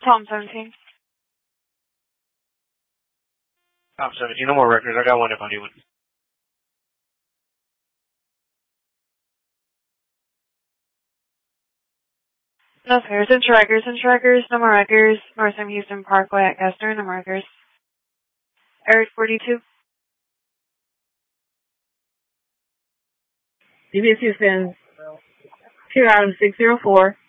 Tom 17. Tom 17, no more records. I got one in Hollywood. No fares, Inch-Rikers, no more records. North Sam Houston Parkway at Kester, no more records. Eric 42. DBS Houston, 2 out of 604.